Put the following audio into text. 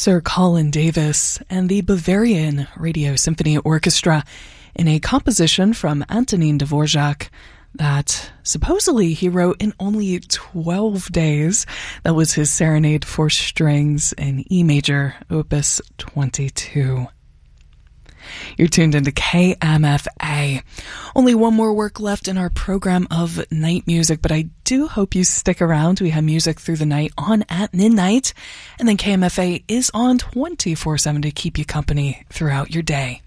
Sir Colin Davis and the Bavarian Radio Symphony Orchestra in a composition from Antonin Dvorak that supposedly he wrote in only 12 days. That was his Serenade for Strings in E major, Opus 22. You're tuned into KMFA. Only one more work left in our program of night music, but I do hope you stick around. We have music through the night on at midnight, and then KMFA is on 24/7 to keep you company throughout your day.